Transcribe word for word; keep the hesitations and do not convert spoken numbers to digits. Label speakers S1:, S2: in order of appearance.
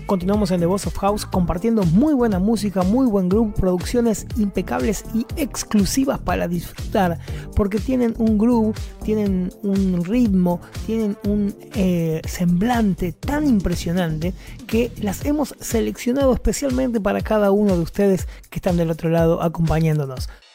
S1: continuamos en The Boss of House compartiendo muy buena música, muy buen groove, producciones impecables y exclusivas para disfrutar, porque tienen un groove, tienen un ritmo, tienen un eh, semblante tan impresionante que las hemos seleccionado especialmente para cada uno de ustedes que están del otro lado acompañándonos.